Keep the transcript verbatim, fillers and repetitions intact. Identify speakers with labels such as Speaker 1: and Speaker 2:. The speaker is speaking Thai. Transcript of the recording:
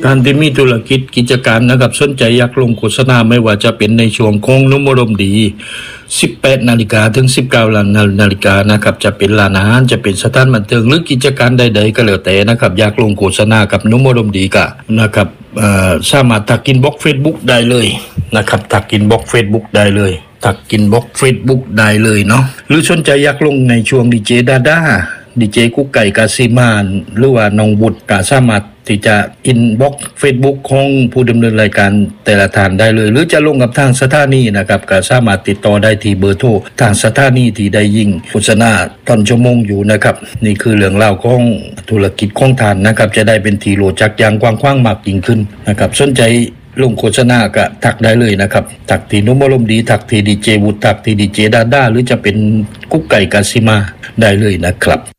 Speaker 1: ท่านที่มีธุรกิจกิจการนะครับสนใจอยากลงโฆษณาไม่ว่าจะเป็นในช่วงของนุมรมดีสิบแปดนาฬิกาถึงสิบเก้านาฬิกานะครับจะเป็นร้านอาหารจะเป็นสถานบันเทิงหรือกิจการใดๆก็แล้วแต่นะครับอยากลงโฆษณากับนุมรมดีก็นะครับเอ่อสามารถทักอินบ็อกซ์ Facebook ได้เลยนะครับทักอินบ็อกซ์ Facebook ได้เลยทักอินบ็อกซ์ Facebook ได้เลยเนาะหรือสนใจอยากลงในช่วงดีเจดาด้าดีเจกุ๊กไก่กาซิมานหรือว่าน้องบุตรก็สามารถที่จะอินบ็อกซ์ Facebook ของผู้ดำเนินรายการแต่ละท่านได้เลยหรือจะลงกับทางสถานีนะครับก็สามารถติดต่อได้ที่เบอร์โทรทางสถานีที่ได้ยิงโฆษณาตอนชั่วโมงอยู่นะครับนี่คือเรื่องราวของธุรกิจของท่านนะครับจะได้เป็นที่รู้จักอย่างกว้างขวางมากยิ่งขึ้นนะครับสนใจลงโฆษณาก็ทักได้เลยนะครับทักที่นุมรมดีทักที่ดีเจวุฒิทักที่ดีเจดาด้าหรือจะเป็นกุ๊กไก่กาซิมาได้เลยนะครับ